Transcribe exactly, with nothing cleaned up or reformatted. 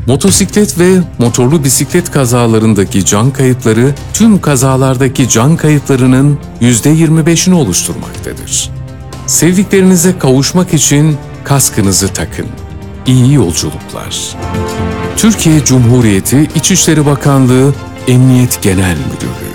Motosiklet ve motorlu bisiklet kazalarındaki can kayıpları tüm kazalardaki can kayıplarının yüzde yirmi beşini oluşturmaktadır. Sevdiklerinize kavuşmak için kaskınızı takın. İyi yolculuklar. Türkiye Cumhuriyeti İçişleri Bakanlığı Emniyet Genel Müdürlüğü